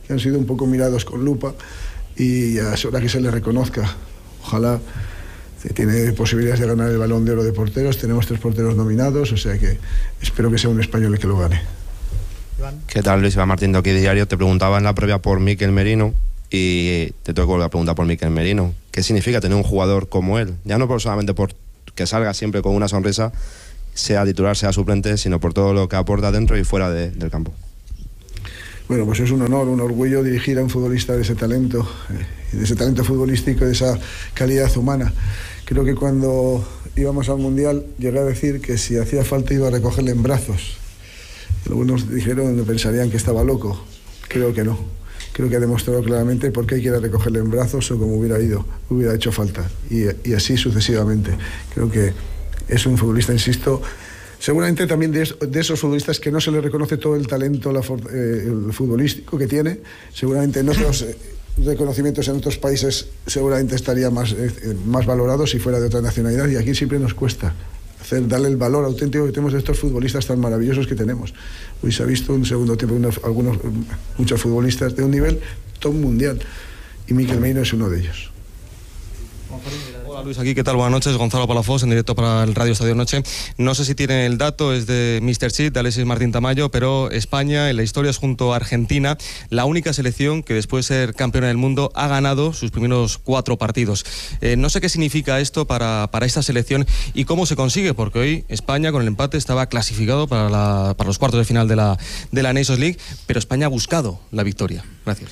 que han sido un poco mirados con lupa y ya es hora que se les reconozca. Ojalá. Tiene posibilidades de ganar el Balón de Oro de porteros, tenemos tres porteros nominados, o sea que espero que sea un español el que lo gane. ¿Qué tal, Luis? Iván Martín de Aquí Diario. Te preguntaba en la previa por Mikel Merino y te tengo que volver a preguntar por Mikel Merino. ¿Qué significa tener un jugador como él? Ya no por solamente por que salga siempre con una sonrisa, sea titular, sea suplente, sino por todo lo que aporta dentro y fuera de, del campo. Bueno, pues es un honor, un orgullo dirigir a un futbolista de ese talento, eh, de ese talento futbolístico, de esa calidad humana. Creo que cuando íbamos al Mundial llegué a decir que si hacía falta iba a recogerle en brazos. Algunos dijeron, pensarían que estaba loco. Creo que no. Creo que ha demostrado claramente por qué quiere recogerle en brazos o como hubiera ido, hubiera hecho falta. Y, y así sucesivamente. Creo que es un futbolista, insisto, seguramente también de, de esos futbolistas que no se le reconoce todo el talento la, eh, el futbolístico que tiene. Seguramente en otros eh, reconocimientos en otros países seguramente estaría más, eh, más valorado si fuera de otra nacionalidad, y aquí siempre nos cuesta hacer, darle el valor auténtico que tenemos de estos futbolistas tan maravillosos que tenemos. Hoy se ha visto en segundo tiempo unos, algunos, muchos futbolistas de un nivel top mundial y Mikel Merino es uno de ellos. Hola Luis, aquí, ¿qué tal? Buenas noches, Gonzalo Palafox en directo para el Radio Estadio Noche. No sé si tiene el dato, es de míster Chip, de Alexis Martín Tamayo, pero España en la historia es, junto a Argentina, la única selección que después de ser campeona del mundo ha ganado sus primeros cuatro partidos. Eh, no sé qué significa esto para, para esta selección y cómo se consigue, porque hoy España con el empate estaba clasificado para, la, para los cuartos de final de la, de la Nations League, pero España ha buscado la victoria. Gracias.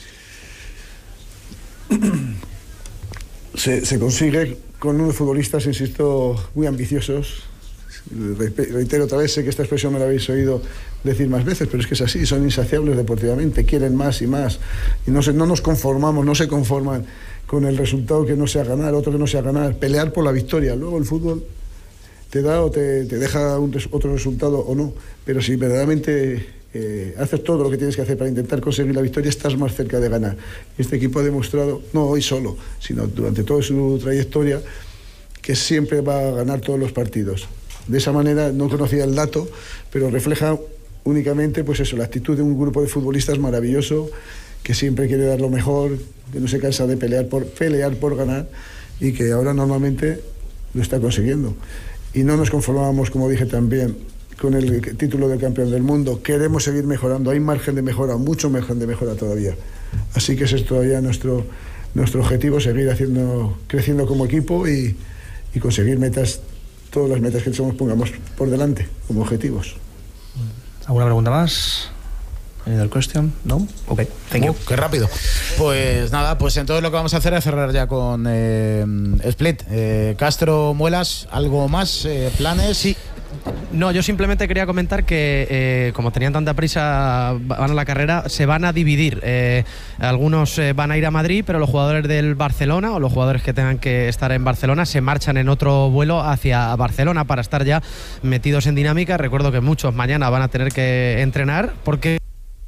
Se, se consigue con unos futbolistas, insisto, muy ambiciosos. Reitero otra vez, sé que esta expresión me la habéis oído decir más veces, pero es que es así, son insaciables deportivamente, quieren más y más, y no, se, no nos conformamos, no se conforman con el resultado que no sea ganar, otro que no sea ganar, pelear por la victoria. Luego el fútbol te da o te, te deja un, otro resultado o no, pero si verdaderamente eh, haces todo lo que tienes que hacer para intentar conseguir la victoria, estás más cerca de ganar. Este equipo ha demostrado, no hoy solo, sino durante toda su trayectoria, que siempre va a ganar todos los partidos. De esa manera, no conocía el dato, pero refleja únicamente pues eso, la actitud de un grupo de futbolistas maravilloso, que siempre quiere dar lo mejor, que no se cansa de pelear por, pelear por ganar, y que ahora normalmente lo está consiguiendo. Y no nos conformamos, como dije también, con el título de campeón del mundo. Queremos seguir mejorando, hay margen de mejora, mucho margen de mejora todavía. Así que ese es todavía nuestro, nuestro objetivo, seguir haciendo, creciendo como equipo y, y conseguir metas, todas las metas que nos pongamos por delante como objetivos. ¿Alguna pregunta más? ¿Any other question? ¿No? Ok, thank you. Uh, qué rápido. Pues nada, pues entonces lo que vamos a hacer es cerrar ya con eh, Split. Eh, Castro, Muelas, ¿algo más? Eh, ¿Planes? Sí. No, yo simplemente quería comentar que eh, como tenían tanta prisa, van a la carrera, se van a dividir. Eh, algunos eh, van a ir a Madrid, pero los jugadores del Barcelona o los jugadores que tengan que estar en Barcelona se marchan en otro vuelo hacia Barcelona para estar ya metidos en dinámica. Recuerdo que muchos mañana van a tener que entrenar porque...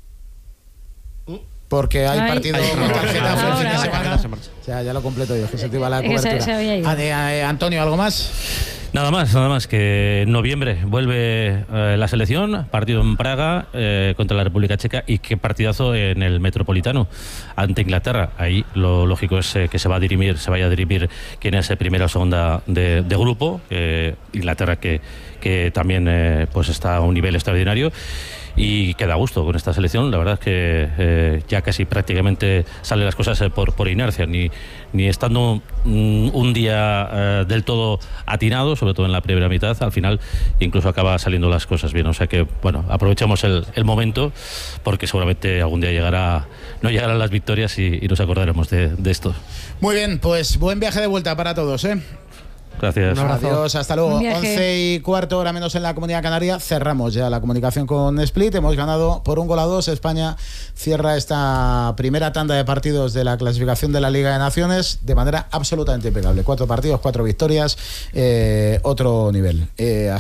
Porque hay Ay, partido ay, con tarjeta ahora, el fin de ahora, semana. ahora. O sea, ya lo completo yo, que se te iba la Es que se- cobertura. se había ido. Ah, de, eh, Antonio, ¿algo más? Nada más, nada más que en noviembre vuelve eh, la selección, partido en Praga eh, contra la República Checa, y qué partidazo en el Metropolitano ante Inglaterra. Ahí lo lógico es eh, que se va a dirimir, se vaya a dirimir quién es el primera o segunda de, de grupo. Eh, Inglaterra que, que también eh, pues está a un nivel extraordinario. Y queda a gusto con esta selección. La verdad es que eh, ya casi prácticamente salen las cosas eh, por, por inercia, ni, ni estando un, un día eh, del todo atinado, sobre todo en la primera mitad, al final incluso acaba saliendo las cosas bien. O sea que, bueno, aprovechamos el, el momento, porque seguramente algún día llegará, no llegarán las victorias y, y nos acordaremos de, de esto. Muy bien, pues buen viaje de vuelta para todos, ¿eh? Gracias. Adiós, hasta luego. Un viaje. once y cuarto, hora menos en la Comunidad Canaria. Cerramos ya la comunicación con Split. Hemos ganado por un gol a dos. España cierra esta primera tanda de partidos de la clasificación de la Liga de Naciones de manera absolutamente impecable. Cuatro partidos, cuatro victorias, eh, otro nivel. Eh, así.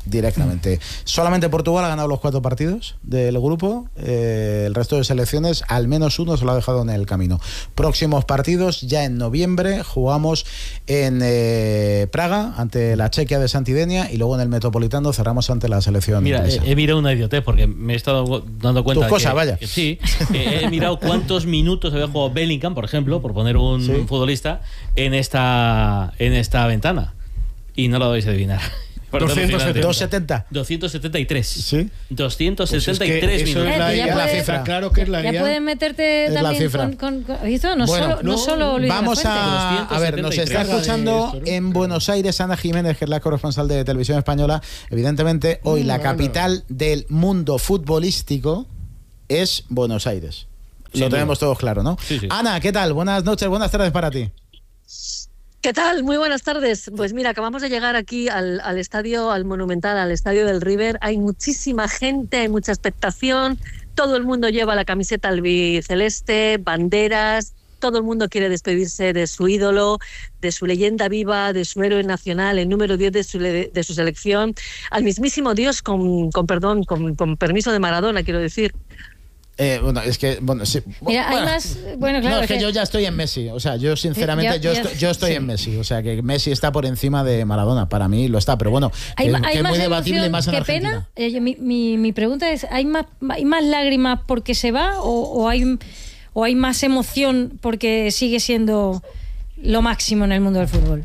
directamente. Solamente Portugal ha ganado los cuatro partidos del grupo, eh, el resto de selecciones, al menos uno se lo ha dejado en el camino. Próximos partidos, ya en noviembre, jugamos en eh, Praga, ante la Chequia de Santidenia, y luego en el Metropolitano cerramos ante la selección. Mira, he, he mirado una idiotez, porque me he estado dando cuenta. Tu cosa, que, vaya. Que, sí, eh, he mirado cuántos minutos había jugado Bellingham, por ejemplo, por poner un ¿Sí? futbolista, en esta, en esta ventana. Y no lo vais a adivinar. doscientos setenta. doscientos setenta y tres. ¿Sí? doscientos setenta y tres pues es minutos. Es la, Eh, ya la puede, cifra, claro que es la Ya guía. pueden meterte Es la también cifra. con, con, con ¿esto? No, Bueno, solo, no, no, solo Luis vamos de la Fuente. a, a ver, nos está escuchando en Buenos Aires Ana Jiménez, que es la corresponsal de Televisión Española. Evidentemente, hoy Mm, la bueno. capital del mundo futbolístico es Buenos Aires. Sin Lo duda. tenemos todos claro, ¿no? Sí, sí. Ana, ¿qué tal? Buenas noches, buenas tardes para ti. ¿Qué tal? Muy buenas tardes. Pues mira, acabamos de llegar aquí al, al estadio, al Monumental, al estadio del River. Hay muchísima gente, hay mucha expectación. Todo el mundo lleva la camiseta albiceleste, banderas. Todo el mundo quiere despedirse de su ídolo, de su leyenda viva, de su héroe nacional, el número diez de su, de su selección, al mismísimo Dios, con, con perdón, con, con permiso de Maradona, quiero decir. Eh, bueno, es que, bueno, sí. Mira, hay bueno, más. Bueno, claro. no, es que, que yo ya estoy en Messi. O sea, yo sinceramente, Ya- yo, ya- estoy, yo estoy sí. en Messi. O sea, que Messi está por encima de Maradona. Para mí lo está, pero bueno, Hay, que, ma- que hay es más muy debatible emoción más en que Argentina. pena. Eh, yo- mi, mi, mi pregunta es: ¿hay más, hay más lágrimas porque se va o, o hay o hay más emoción porque sigue siendo lo máximo en el mundo del fútbol?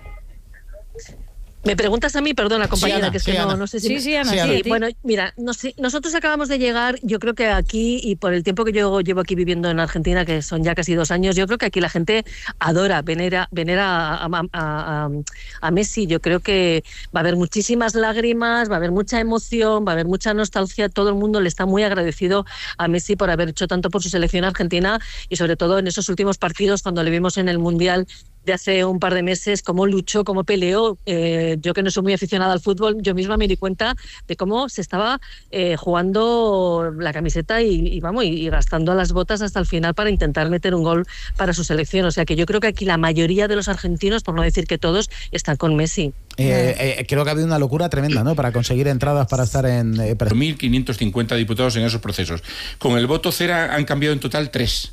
¿Me preguntas a mí? Perdona, compañera, Sí, Ana, que es sí, que no, Ana. no sé si... Sí, sí, Ana, Sí, sí, Ana. a ti. Bueno, mira, no sé, nosotros acabamos de llegar, yo creo que aquí, y por el tiempo que yo llevo aquí viviendo en Argentina, que son ya casi dos años, yo creo que aquí la gente adora, venera, venera a, a, a, a Messi. Yo creo que va a haber muchísimas lágrimas, va a haber mucha emoción, va a haber mucha nostalgia. Todo el mundo le está muy agradecido a Messi por haber hecho tanto por su selección argentina y sobre todo en esos últimos partidos cuando le vimos en el Mundial de hace un par de meses, cómo luchó, cómo peleó. Eh, yo que no soy muy aficionada al fútbol, yo misma me di cuenta de cómo se estaba eh, jugando la camiseta y, y vamos, y, y gastando las botas hasta el final para intentar meter un gol para su selección. O sea que yo creo que aquí la mayoría de los argentinos, por no decir que todos, están con Messi. Eh, eh, creo que ha habido una locura tremenda, ¿no? Para conseguir entradas para estar en... Eh, pre- mil quinientos cincuenta diputados en esos procesos. Con el voto cero han cambiado en total tres.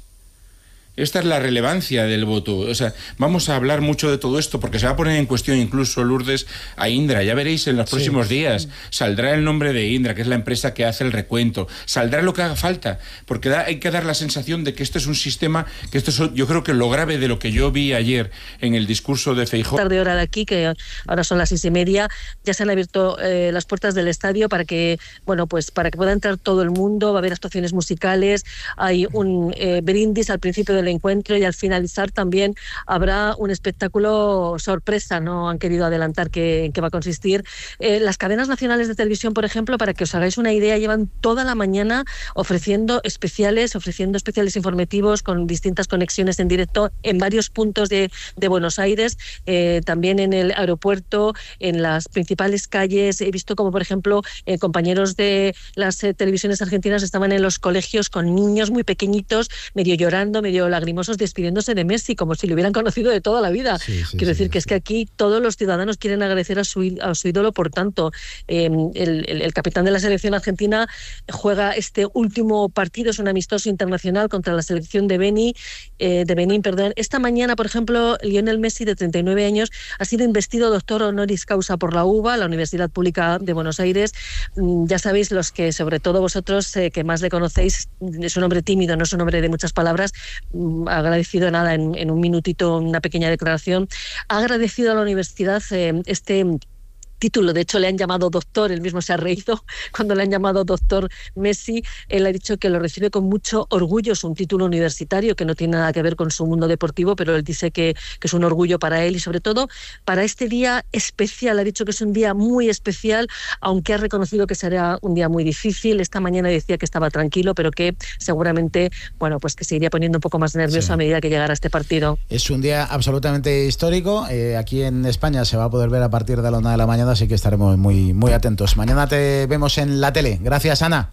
Esta es la relevancia del voto. O sea, vamos a hablar mucho de todo esto porque se va a poner en cuestión incluso, Lourdes, a Indra. Ya veréis en los Sí. próximos días. Saldrá el nombre de Indra, que es la empresa que hace el recuento. Saldrá lo que haga falta. Porque da, hay que dar la sensación de que esto es un sistema, que esto es, yo creo que lo grave de lo que yo vi ayer en el discurso de Feijóo. Tarde hora de aquí, que ahora son las seis y media, ya se han abierto eh, las puertas del estadio para que, bueno, pues para que pueda entrar todo el mundo. Va a haber actuaciones musicales, hay un eh, brindis al principio del encuentro y al finalizar también habrá un espectáculo sorpresa. No han querido adelantar qué, en qué va a consistir. Eh, las cadenas nacionales de televisión, por ejemplo, para que os hagáis una idea, llevan toda la mañana ofreciendo especiales, ofreciendo especiales informativos con distintas conexiones en directo en varios puntos de, de Buenos Aires, eh, también en el aeropuerto, en las principales calles. He visto como, por ejemplo, eh, compañeros de las eh, televisiones argentinas estaban en los colegios con niños muy pequeñitos, medio llorando, medio lagrimosos, despidiéndose de Messi, como si lo hubieran conocido de toda la vida. Sí, sí, Quiero sí, decir sí. que es que aquí todos los ciudadanos quieren agradecer a su, a su ídolo. Por tanto, eh, el, el, el capitán de la selección argentina juega este último partido, es un amistoso internacional contra la selección de Beni, eh, de Benín, perdón. Esta mañana, por ejemplo, Lionel Messi, de treinta y nueve años, ha sido investido doctor honoris causa por la U B A, la Universidad Pública de Buenos Aires. Mm, ya sabéis, los que, sobre todo vosotros, eh, que más le conocéis, es un hombre tímido, no es un hombre de muchas palabras. Mm, agradecido nada en, en un minutito, una pequeña declaración. Ha agradecido a la universidad eh, este título. De hecho, le han llamado doctor, él mismo se ha reído cuando le han llamado doctor Messi. Él ha dicho que lo recibe con mucho orgullo, es un título universitario que no tiene nada que ver con su mundo deportivo, pero él dice que, que es un orgullo para él y sobre todo para este día especial. Ha dicho que es un día muy especial, aunque ha reconocido que será un día muy difícil. Esta mañana decía que estaba tranquilo, pero que seguramente, bueno, pues que se iría poniendo un poco más nervioso Sí. a medida que llegara este partido. Es un día absolutamente histórico. Eh, aquí en España se va a poder ver a partir de la una de la mañana, así que estaremos muy, muy atentos. Mañana te vemos en la tele. Gracias, Ana.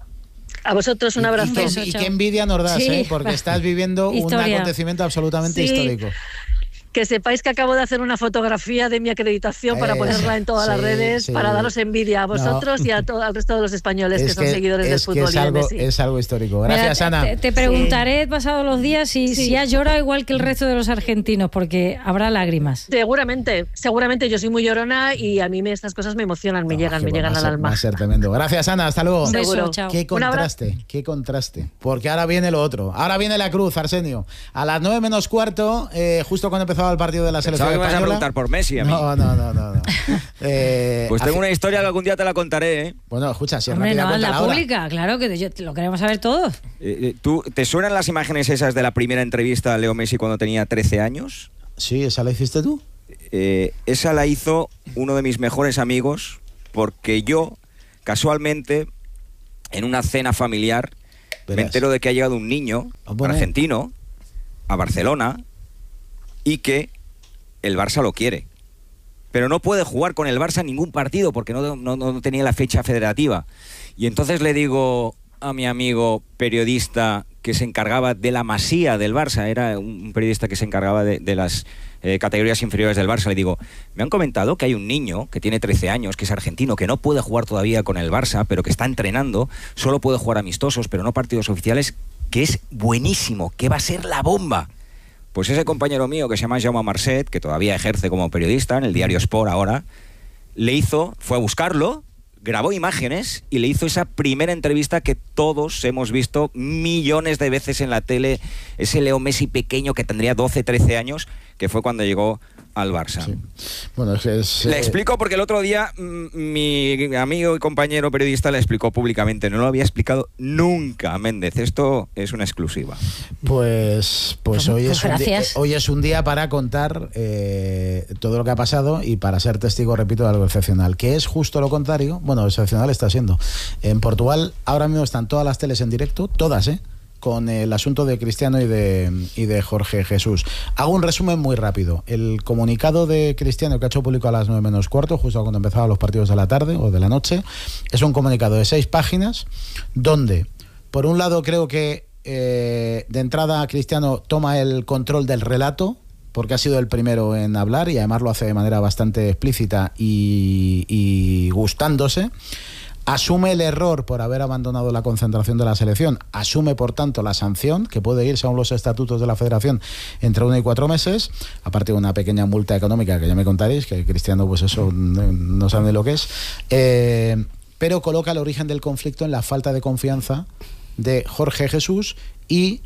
A vosotros un abrazo. Y, y, qué, y qué envidia nos das, Sí. ¿eh? Porque estás viviendo un Historia. acontecimiento absolutamente Sí. histórico. Que sepáis que acabo de hacer una fotografía de mi acreditación para Eh, ponerla en todas sí, las redes, sí. para daros envidia a vosotros No. y a to- al resto de los españoles que, Es son que- seguidores es del que fútbol es y de algo, Messi. es algo histórico. Gracias, Mira, Ana. Te, te preguntaré pasados los días si, Sí. si has llorado igual que el resto de los argentinos, porque habrá lágrimas. Seguramente, seguramente yo soy muy llorona y a mí me, estas cosas me emocionan, me llegan, me Que llegan va a al ser- alma. Va a ser tremendo. Gracias, Ana. Hasta luego. Un beso, Seguro. chao. Qué Un abrazo. contraste, qué contraste. Porque ahora viene lo otro. Ahora viene la cruz, Arsenio. A las nueve menos cuarto, eh, justo cuando empezaba el partido de la selección Pensaba que me ibas a española. preguntar por Messi a mí. No, no, no, no. no. Eh, Pues tengo hace- una historia que algún día te la contaré, ¿eh? Bueno, escucha, si es Hombre, rápida, no, en la cuéntala ahora. pública, claro, que yo- lo queremos saber todos. Eh, eh, ¿Tú, ¿Te suenan las imágenes esas de la primera entrevista a Leo Messi cuando tenía trece años? Sí, ¿esa la hiciste tú? Eh, esa la hizo uno de mis mejores amigos porque yo, casualmente, en una cena familiar, me Verás. entero de que ha llegado un niño bueno. argentino a Barcelona y que el Barça lo quiere. Pero no puede jugar con el Barça en ningún partido porque no, no, no tenía la fecha federativa. Y entonces le digo a mi amigo periodista que se encargaba de la masía del Barça, era un periodista que se encargaba de, de las eh, categorías inferiores del Barça, le digo, me han comentado que hay un niño que tiene trece años, que es argentino, que no puede jugar todavía con el Barça, pero que está entrenando, solo puede jugar amistosos, pero no partidos oficiales, que es buenísimo, que va a ser la bomba. Pues ese compañero mío que se llama Jaume Marcet, que todavía ejerce como periodista en el diario Sport ahora, le hizo, fue a buscarlo, grabó imágenes y le hizo esa primera entrevista que todos hemos visto millones de veces en la tele, ese Leo Messi pequeño que tendría doce, trece años, que fue cuando llegó al Barça. Sí. Bueno, es que es, Le eh, explico porque el otro día mm, mi amigo y compañero periodista le explicó públicamente, no lo había explicado nunca a Méndez, esto es una exclusiva. Pues, pues hoy, Pues es un día, gracias. hoy es un día para contar eh, todo lo que ha pasado y para ser testigo, repito, de algo excepcional, que es justo lo contrario. Bueno, excepcional está siendo. En Portugal ahora mismo están todas las teles en directo, todas, ¿eh? Con el asunto de Cristiano y de, y de Jorge Jesús. Hago un resumen muy rápido. El comunicado de Cristiano que ha hecho público a las nueve menos cuarto, justo cuando empezaban los partidos de la tarde o de la noche, es un comunicado de seis páginas donde, por un lado, creo que eh, de entrada Cristiano toma el control del relato, porque ha sido el primero en hablar y además lo hace de manera bastante explícita y, y gustándose. Asume el error por haber abandonado la concentración de la selección, asume por tanto la sanción, que puede ir según los estatutos de la federación entre uno y cuatro meses, aparte de una pequeña multa económica que ya me contaréis, que Cristiano pues eso no, no sabe lo que es, eh, pero coloca el origen del conflicto en la falta de confianza de Jorge Jesús y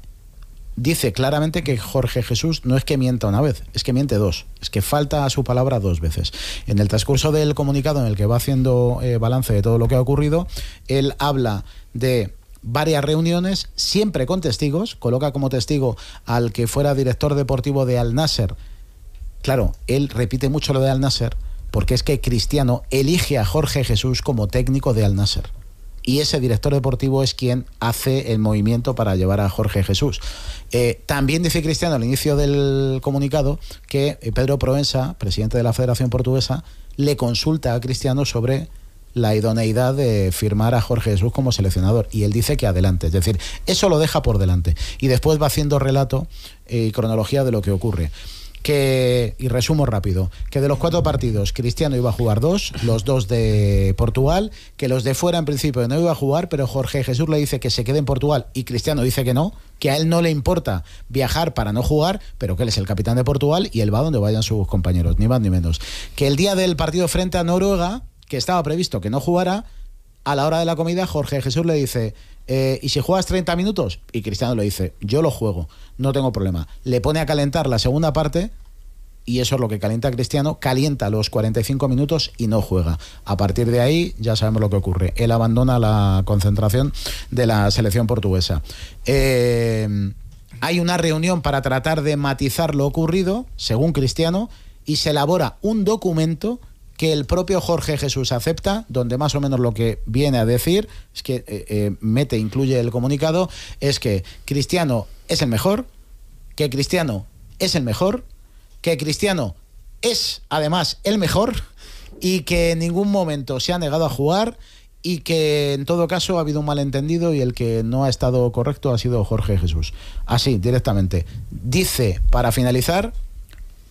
dice claramente que Jorge Jesús no es que mienta una vez, es que miente dos, es que falta a su palabra dos veces. En el transcurso del comunicado en el que va haciendo eh, balance de todo lo que ha ocurrido, él habla de varias reuniones, siempre con testigos, coloca como testigo al que fuera director deportivo de Al Nasser. Claro, él repite mucho lo de Al Nasser, porque es que Cristiano elige a Jorge Jesús como técnico de Al Nasser. Y ese director deportivo es quien hace el movimiento para llevar a Jorge Jesús. Eh, también dice Cristiano al inicio del comunicado que eh, Pedro Proença, presidente de la Federación Portuguesa, le consulta a Cristiano sobre la idoneidad de firmar a Jorge Jesús como seleccionador, y él dice que adelante, es decir, eso lo deja por delante y después va haciendo relato y eh, cronología de lo que ocurre. Que, y resumo rápido, que de los cuatro partidos Cristiano iba a jugar dos, los dos de Portugal, que los de fuera en principio no iba a jugar, pero Jorge Jesús le dice que se quede en Portugal y Cristiano dice que no, que a él no le importa viajar para no jugar, pero que él es el capitán de Portugal y él va donde vayan sus compañeros, ni más ni menos. Que el día del partido frente a Noruega, que estaba previsto que no jugara, a la hora de la comida Jorge Jesús le dice, eh, ¿y si juegas treinta minutos? Y Cristiano le dice, yo lo juego, no tengo problema. Le pone a calentar la segunda parte y eso es lo que calienta a Cristiano, calienta los cuarenta y cinco minutos y no juega. A partir de ahí ya sabemos lo que ocurre. Él abandona la concentración de la selección portuguesa. Eh, hay una reunión para tratar de matizar lo ocurrido, según Cristiano, y se elabora un documento que el propio Jorge Jesús acepta, donde más o menos lo que viene a decir, es que eh, eh, mete, incluye el comunicado, es que Cristiano es el mejor, que Cristiano es el mejor, que Cristiano es además el mejor y que en ningún momento se ha negado a jugar y que en todo caso ha habido un malentendido y el que no ha estado correcto ha sido Jorge Jesús. Así, directamente. Dice, para finalizar,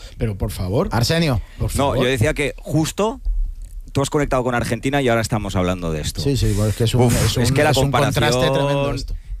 pero por favor. Arsenio. Por No, favor. yo decía que justo tú has conectado con Argentina y ahora estamos hablando de esto. Sí, sí, pues es que es un, Uf, es un- es que la es un comparación contraste tremendo esto.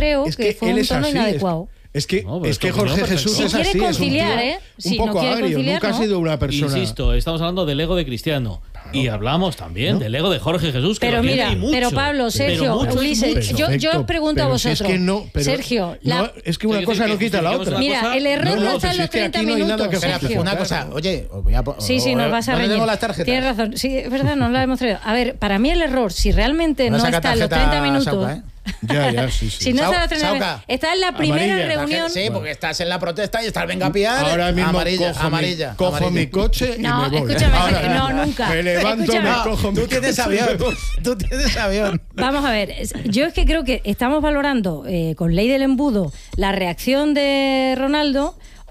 creo es que, que fue él un es tono así, inadecuado. Es que, No, pero es que esto Jorge funciona Jesús Si es quiere así, conciliar, es un, ¿eh? un Si poco no quiere agrio, conciliar, nunca ha ¿no? sido una persona... Insisto, estamos hablando del ego de Cristiano. Y hablamos también ¿No? del ego de Jorge Jesús, que Pero lo tiene mira, y mucho. pero Pablo, Sergio, Pero mucho y Ulises, mucho. yo, yo os Perfecto, pregunto a pero si vosotros. es que no, pero Sergio, la- no, es que una Quiero cosa decir no que quita la justifiquemos otra. una Mira, cosa- el error No, no, no, está pero en si los es que aquí treinta no hay nada minutos, que Espera, Sergio. una cosa, oye, os voy a po- Sí, sí, os- nos vas a ¿dónde reñir. tengo las tarjetas? Tienes razón. Sí, es verdad, no la hemos traído. A ver, para mí el error, si realmente No no saca está en los tarjeta, treinta minutos. Sauca, ¿eh? Ya, ya, sí, sí. Si no está en los Sau- treinta Sauca. minutos. Está en la primera Amarilla. reunión. Sí, porque estás en la protesta y estás venga a pillar. Ahora mismo amarilla, cojo, amarilla, mi, cojo amarilla. mi coche y No, me voy. escúchame, Ahora no, mismo. nunca. Me levanto, Escúchame. me cojo mi Tú tienes coche y me avión. voy. Tú tienes avión. Vamos a ver, es- yo es que creo que estamos valorando eh, con ley del embudo la reacción de Ronaldo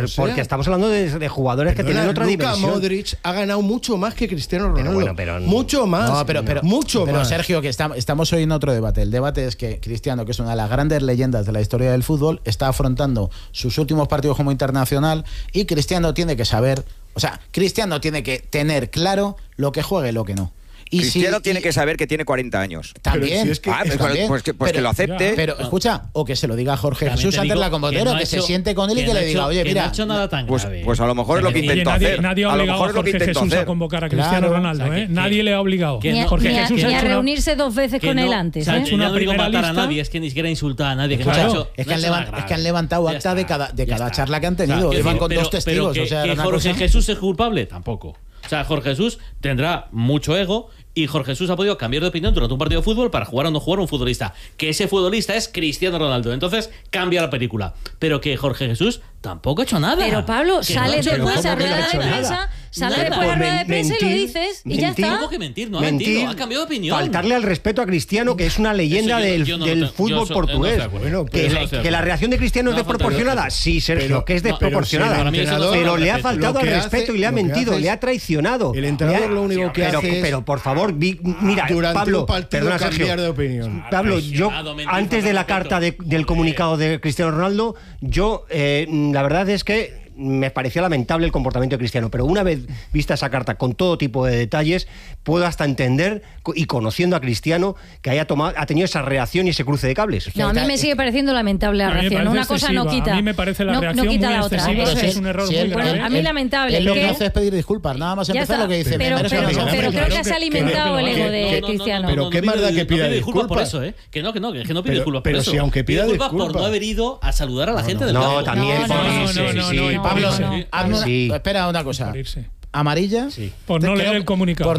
pero sea. porque estamos hablando de, de jugadores que Perdona, tienen otra Luka dimensión. Modric ha ganado mucho más que Cristiano Ronaldo. Pero bueno, pero- mucho más. No, pero, pero, mucho pero más. Sergio, que está- estamos hoy en otro debate. El debate es que Cristiano, que es una de las grandes leyendas de la historia del fútbol, está afrontando sus últimos partidos como internacional y Cristiano tiene que saber, o sea, Cristiano tiene que tener claro lo que juegue y lo que no. Y Cristiano si- tiene que saber que tiene cuarenta años. También, Ah, pues, también. pues que, pues pero, que lo acepte. Pero escucha, o que se lo diga a Jorge También Jesús te antes de digo la que convocatoria, no que, ha se hecho- siente con él y que que no le ha diga, hecho- oye, que no mira. ha hecho nada tan pues, grave. pues a lo mejor es lo que Oye, intentó nadie, hacer. nadie ha A lo obligado mejor a es lo que Jorge intentó Jesús a hacer. convocar a Cristiano Claro. Ronaldo. O sea, ¿eh? que- Nadie le ha obligado. Ni a, Jorge ni a- Jesús ni ha a hecho una- reunirse dos veces Que con no- él antes. o sea, ¿eh? yo no digo primera matar a lista. nadie, es que ni siquiera insultar a nadie. Que Claro, no ha hecho, es, que no han ha hecho levan- nada es que han grave. levantado Ya acta de está, cada, de ya cada está. charla que han O sea, tenido. quiero Iban decir, con pero- dos testigos. pero que, o sea, que era una Jorge cosa- Jesús es culpable, tampoco. O sea, Jorge Jesús tendrá mucho ego y Jorge Jesús ha podido cambiar de opinión durante un partido de fútbol para jugar o no jugar a un futbolista. Que ese futbolista es Cristiano Ronaldo. Entonces cambia la película. Pero que Jorge Jesús Tampoco ha hecho nada. Pero Pablo, Que sale no ha hecho después nada. a rueda de prensa, sale después a rueda de prensa y lo dices y ya está. ¿Cómo que mentir? No ha Mentir, mentido, ha cambiado de opinión. faltarle al respeto a Cristiano, que es una leyenda Eso yo- del, yo no del lo te- fútbol yo so- portugués. no estoy de acuerdo. Bueno, que, Pero la- no estoy de que la acuerdo. reacción de Cristiano es No ha faltado desproporcionada. respeto. Sí, Sergio, Pero- que es no, pero desproporcionada. si el Pero, entrenador- le ha lo faltado al que hace- respeto y le ha lo que mentido, hace le es- ha traicionado. el entrenador Le ha- lo único que pero, hace es- pero por favor, vi- mira, Durante Pablo, un partido perdona, cambiar Sergio. de opinión. Pablo, yo antes de la carta de- del comunicado de Cristiano Ronaldo, yo eh, la verdad es que me pareció lamentable el comportamiento de Cristiano, pero una vez vista esa carta con todo tipo de detalles, puedo hasta entender, y conociendo a Cristiano, que haya tomado, ha tenido esa reacción y ese cruce de cables. No, a mí me sigue pareciendo lamentable la A mí me reacción. parece Una cosa no excesiva. quita. A mí me parece la no, reacción no quita muy la otra. excesiva, Eso pero es es un error Si muy él- grave. Bueno, a mí él- lamentable, él lo que que- hace es pedir disculpas, nada más Ya empezar está. lo que dice. Pero- me merece pero- la pena. pero creo que que- se ha alimentado el ego de Cristiano. Pero qué no más da pide- que pida no pide disculpas por disculpas. eso, ¿eh? Que no, que no, que no pide Pero- disculpas pero por eso. si aunque pida disculpas por disculpas. no haber ido a saludar a la gente del No, campo. también, No, por- no, sí, no, sí, no, sí, no, sí. no, Pablo, no, hazme una- Sí. espera una cosa. Por irse. Amarilla. Por no Creo- leer el comunicado. Por